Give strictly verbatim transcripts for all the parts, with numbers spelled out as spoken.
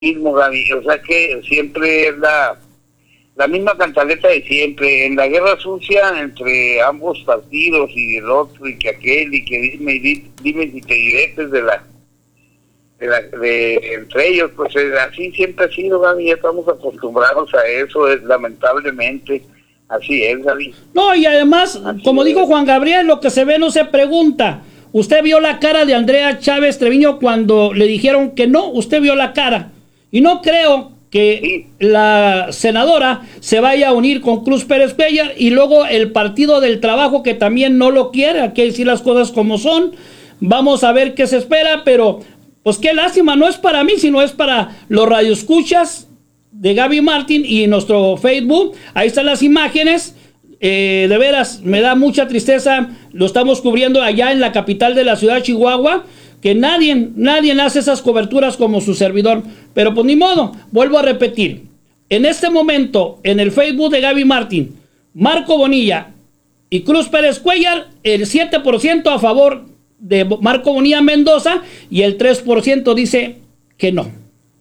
mismo, Gaby, o sea que siempre es la, la misma cantaleta de siempre, en la guerra sucia entre ambos partidos y el otro y que aquel y que dime, dime, dime y te diretes de la, de la de, entre ellos, pues así siempre ha sido, Gaby, ya estamos acostumbrados a eso, es, lamentablemente, así es, Gaby. No, y además, así como es. Dijo Juan Gabriel, lo que se ve no se pregunta. Usted vio la cara de Andrea Chávez Treviño cuando le dijeron que no, usted vio la cara. Y no creo que sí. La senadora se vaya a unir con Cruz Pérez Cuellar y luego el Partido del Trabajo que también no lo quiere, hay que decir las cosas como son. Vamos a ver qué se espera, pero pues qué lástima, no es para mí, sino es para los radioescuchas de Gaby Martín y nuestro Facebook. Ahí están las imágenes. Eh, de veras, me da mucha tristeza, lo estamos cubriendo allá en la capital de la ciudad de Chihuahua, que nadie, nadie hace esas coberturas como su servidor, pero pues ni modo, vuelvo a repetir, en este momento, en el Facebook de Gaby Martín, Marco Bonilla y Cruz Pérez Cuellar, el siete por ciento a favor de Marco Bonilla Mendoza y el tres por ciento dice que no.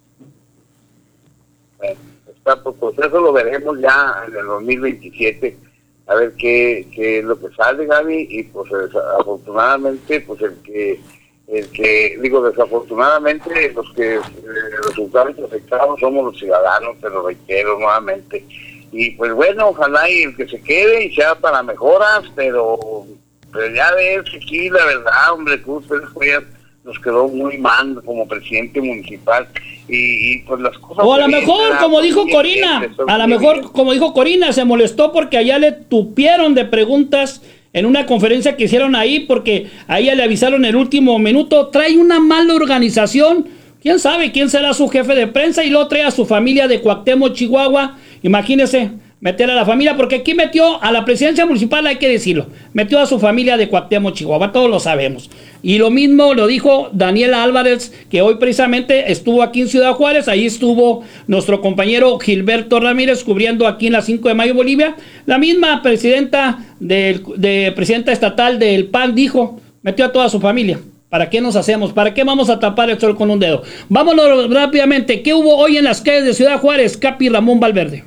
Bueno, está, pues eso lo veremos ya en el dos mil veintisiete, a ver qué, qué es lo que sale, Gaby, y pues afortunadamente, pues el que, el que, digo, desafortunadamente, los que eh, resultados afectados somos los ciudadanos, te lo reitero nuevamente, y pues bueno, ojalá y el que se quede y sea para mejoras, pero, pero ya ves aquí, la verdad, hombre, Cruz Pérez Cuellar nos quedó muy mal como presidente municipal y, y pues las cosas... O a lo mejor, como dijo Corina, a lo mejor, como dijo Corina, se molestó porque allá le tupieron de preguntas en una conferencia que hicieron ahí, porque a ella le avisaron el último minuto, trae una mala organización, quién sabe quién será su jefe de prensa, y luego trae a su familia de Cuauhtémoc, Chihuahua, imagínese, meter a la familia, porque aquí metió a la presidencia municipal, hay que decirlo, metió a su familia de Cuauhtémoc, Chihuahua, todos lo sabemos. Y lo mismo lo dijo Daniela Álvarez, que hoy precisamente estuvo aquí en Ciudad Juárez, ahí estuvo nuestro compañero Gilberto Ramírez cubriendo aquí en la cinco de mayo Bolivia, la misma presidenta del, de presidenta estatal del P A N dijo, metió a toda su familia. ¿Para qué nos hacemos? ¿Para qué vamos a tapar el sol con un dedo? Vámonos rápidamente, ¿qué hubo hoy en las calles de Ciudad Juárez, Capi Ramón Valverde?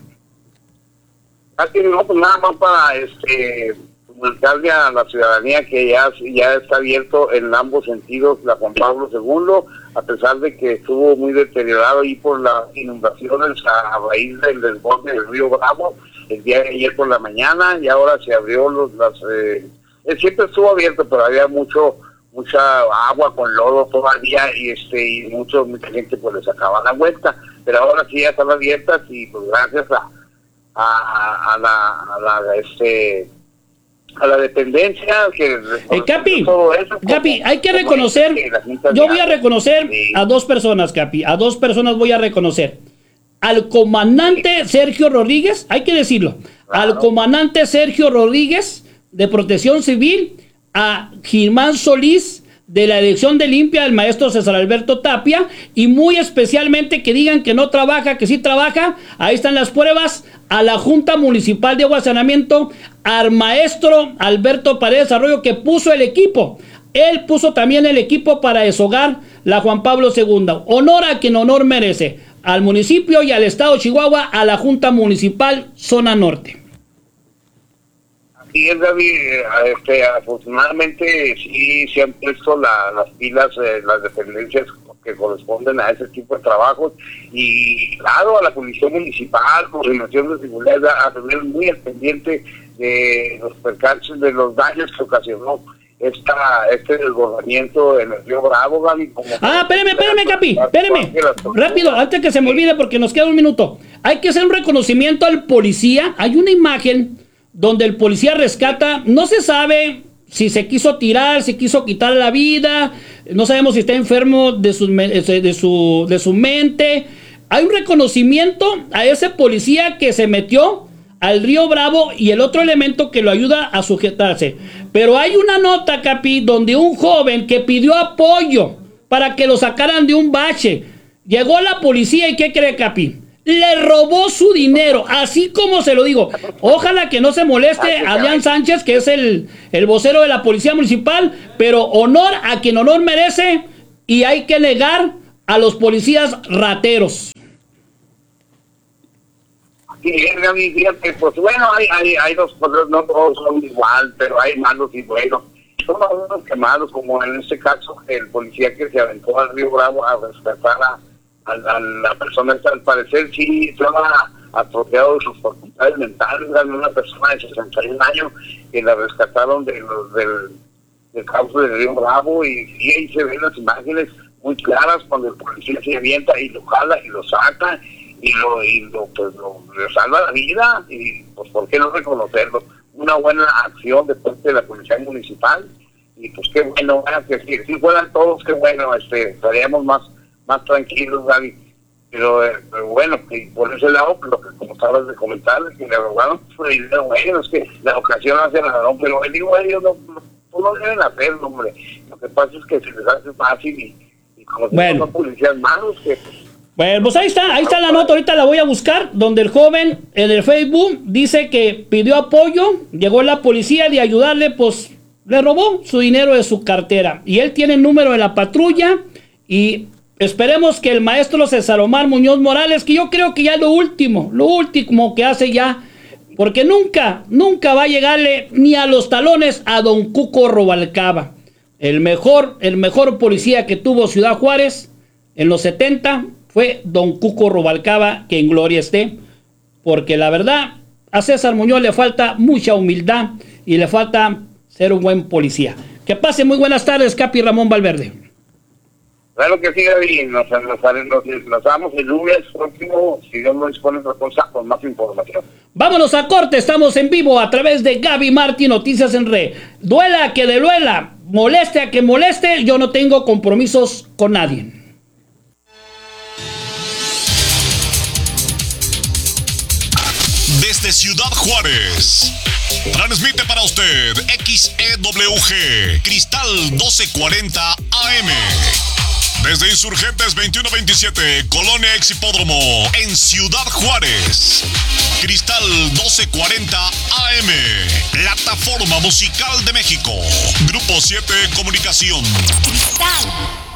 Aquí no, pues nada más para este comunicarle a la ciudadanía que ya, ya está abierto en ambos sentidos la Juan Pablo segundo, a pesar de que estuvo muy deteriorado ahí por las inundaciones a raíz del desborde del río Bravo el día de ayer por la mañana, y ahora se abrió los las eh, siempre estuvo abierto, pero había mucho mucha agua con lodo todavía y este y mucho mucha gente pues les sacaba la vuelta, pero ahora sí ya están abiertas y pues gracias a A, a la a la este a la dependencia que eh, Capi, todo eso, Capi, como, hay que reconocer que yo voy a reconocer sí. a dos personas, Capi, a dos personas voy a reconocer al comandante sí. Sergio Rodríguez, hay que decirlo, claro. Al comandante Sergio Rodríguez de Protección Civil, a Germán Solís de la elección de limpia, el maestro César Alberto Tapia, y muy especialmente que digan que no trabaja, que sí trabaja, ahí están las pruebas, a la Junta Municipal de Agua y Saneamiento, al maestro Alberto Paredes Arroyo, que puso el equipo, él puso también el equipo para deshogar la Juan Pablo segundo, honor a quien honor merece, al municipio y al estado de Chihuahua, a la Junta Municipal Zona Norte. Sí, Gaby, este, afortunadamente sí se han puesto la, las pilas, eh, las dependencias que corresponden a ese tipo de trabajos, y claro, a la Comisión Municipal, Coordinación de Seguridad, a tener muy al pendiente de los percances, de los daños que ocasionó esta, este desbordamiento en el río Bravo, Gaby. Como ah, espérame, espérame, Capi, espérame, rápido, antes que se me olvide porque nos queda un minuto. Hay que hacer un reconocimiento al policía, hay una imagen donde el policía rescata, no se sabe si se quiso tirar, si quiso quitar la vida, no sabemos si está enfermo de su, de su, de su mente. Hay un reconocimiento a ese policía que se metió al río Bravo y el otro elemento que lo ayuda a sujetarse. Pero hay una nota, Capi, donde un joven que pidió apoyo para que lo sacaran de un bache, llegó a la policía y ¿qué cree, Capi? Le robó su dinero, así como se lo digo. Ojalá que no se moleste Adrián Sánchez, que es el, el vocero de la Policía Municipal, pero honor a quien honor merece, y hay que negar a los policías rateros. Sí, fíjate, pues bueno, hay, hay, hay dos cosas, no todos son igual, pero hay malos y buenos. Son algunos que malos, como en este caso, el policía que se aventó al Río Bravo a rescatar a, a, a la persona esta, al parecer sí estaba atrofiado de sus facultades mentales, era una persona de sesenta y un años que la rescataron de los, del, del cauce del Río Bravo, y sí, ahí se ven las imágenes muy claras cuando el policía se avienta y lo jala y lo saca y lo, y lo, pues, lo, le salva la vida, y pues ¿por qué no reconocerlo? Una buena acción de parte de la policía municipal, y pues qué bueno, bueno que si, si fueran todos, qué bueno, este, estaríamos más, más tranquilos, Gaby. Pero, eh, pero bueno, que por ese lado, lo que como acabas de comentar, que le robaron, pues bueno, es que la ocasión hace la razón, pero digo, ellos no, no, no deben hacerlo, hombre. Lo que pasa es que se les hace fácil, y, y como bueno. son policías malos, que Bueno, pues ahí está, ahí está la nota, ahorita la voy a buscar, donde el joven en el Facebook dice que pidió apoyo, llegó la policía de ayudarle, pues le robó su dinero de su cartera, y él tiene el número de la patrulla, y esperemos que el maestro César Omar Muñoz Morales, que yo creo que ya es lo último, lo último que hace ya, porque nunca, nunca va a llegarle ni a los talones a don Cuco Rubalcaba, el mejor, el mejor policía que tuvo Ciudad Juárez en los setenta, fue don Cuco Rubalcaba, que en gloria esté, porque la verdad, a César Muñoz le falta mucha humildad y le falta ser un buen policía. Que pase muy buenas tardes, Capi Ramón Valverde. Claro que sí, Gaby, nos, nos, nos, nos damos el lunes próximo, si Dios no dispone otra cosa, con más información. Vámonos a corte, estamos en vivo a través de Gaby Martín, Noticias en Red. Duela que de duela, moleste a que moleste, yo no tengo compromisos con nadie. Desde Ciudad Juárez, transmite para usted X E W G, Cristal doce cuarenta A M. Desde Insurgentes veintiuno veintisiete, Colonia Ex Hipódromo, en Ciudad Juárez. Cristal doce cuarenta A M, Plataforma Musical de México. Grupo siete Comunicación. Cristal.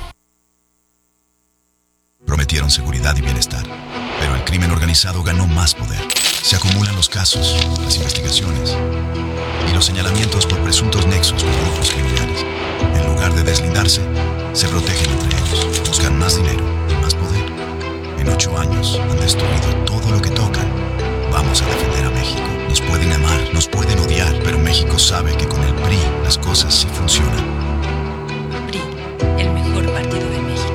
Prometieron seguridad y bienestar, pero el crimen organizado ganó más poder. Se acumulan los casos, las investigaciones y los señalamientos por presuntos nexos con grupos criminales. En lugar de deslindarse, se protegen entre ellos, buscan más dinero y más poder. En ocho años han destruido todo lo que tocan. Vamos a defender a México. Nos pueden amar, nos pueden odiar, pero México sabe que con el P R I las cosas sí funcionan. P R I, el mejor partido de México.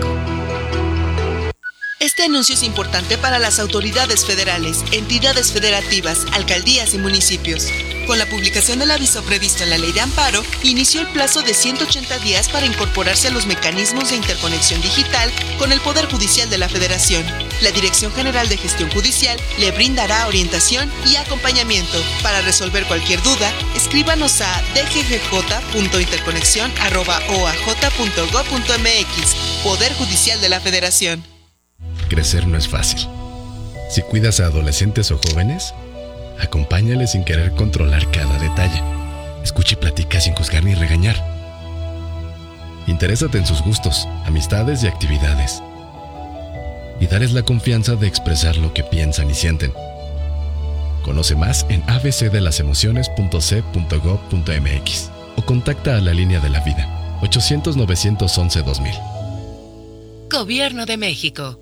Este anuncio es importante para las autoridades federales, entidades federativas, alcaldías y municipios. Con la publicación del aviso previsto en la Ley de Amparo, inició el plazo de ciento ochenta días para incorporarse a los mecanismos de interconexión digital con el Poder Judicial de la Federación. La Dirección General de Gestión Judicial le brindará orientación y acompañamiento. Para resolver cualquier duda, escríbanos a d g g j punto interconexión arroba o a j punto gob punto m x. Poder Judicial de la Federación. Crecer no es fácil. Si cuidas a adolescentes o jóvenes, acompáñales sin querer controlar cada detalle. Escucha y platica sin juzgar ni regañar. Interésate en sus gustos, amistades y actividades. Y darles la confianza de expresar lo que piensan y sienten. Conoce más en a b c de las emociones punto c punto gob punto m x o contacta a la Línea de la Vida ochocientos, novecientos once, dos mil. Gobierno de México.